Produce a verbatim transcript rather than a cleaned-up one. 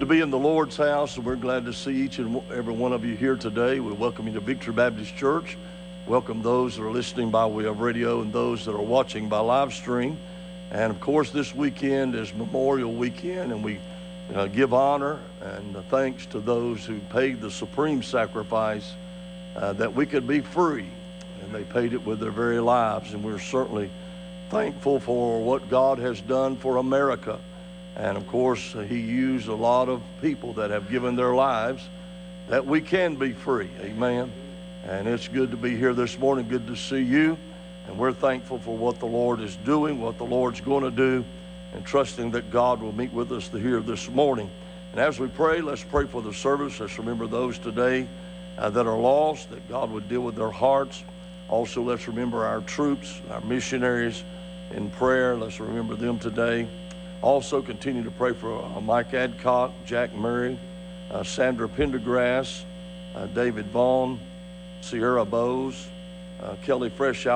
to be in the Lord's house, and we're glad to see each and every one of you here today. We welcome you to Victory Baptist Church. Welcome those that are listening by way of radio and those that are watching by live stream. And of course, this weekend is Memorial Weekend, and we uh, give honor and thanks to those who paid the supreme sacrifice uh, that we could be free. And they paid it with their very lives, and we're certainly thankful for what God has done for America. And of course, he used a lot of people that have given their lives that we can be free. Amen. And it's good to be here this morning. Good to see you. And we're thankful for what the Lord is doing, what the Lord's going to do, and trusting that God will meet with us here this morning. And as we pray, let's pray for the service. Let's remember those today uh, that are lost, that God would deal with their hearts. Also, let's remember our troops, our missionaries in prayer. Let's remember them today. Also, continue to pray for uh, Mike Adcock, Jack Murray, uh, Sandra Pendergrass, uh, David Vaughn, Sierra Bowes, uh, Kelly Fresh